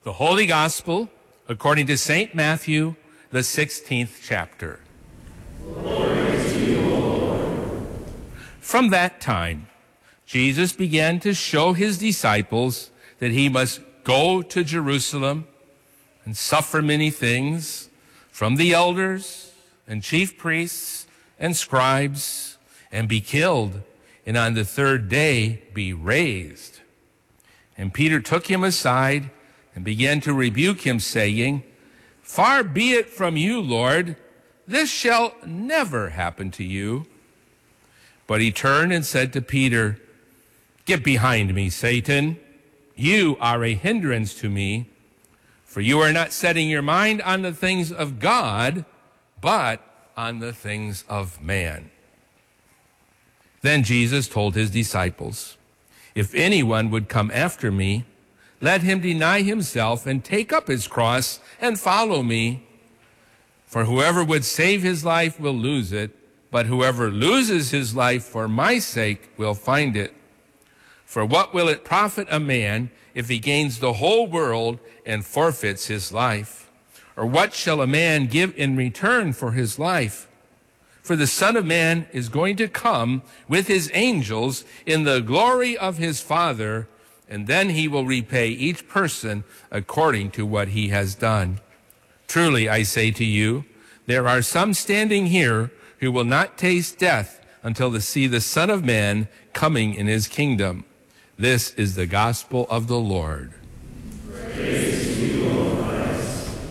The Holy Gospel, according to St. Matthew, the 16th chapter. Glory to you, Lord. From that time, Jesus began to show his disciples that he must go to Jerusalem and suffer many things from the elders and chief priests and scribes, and be killed, and on the third day be raised. And Peter took him aside and began to rebuke him, saying, Far be it from you, Lord, this shall never happen to you. But he turned and said to Peter, Get behind me, Satan. You are a hindrance to me, for you are not setting your mind on the things of God, but on the things of man. Then Jesus told his disciples, If anyone would come after me, let him deny himself and take up his cross and follow me. For whoever would save his life will lose it, but whoever loses his life for my sake will find it. For what will it profit a man if he gains the whole world and forfeits his life? Or what shall a man give in return for his life? For the Son of Man is going to come with his angels in the glory of his Father, and then he will repay each person according to what he has done. Truly, I say to you, there are some standing here who will not taste death until they see the Son of Man coming in his kingdom. This is the gospel of the Lord.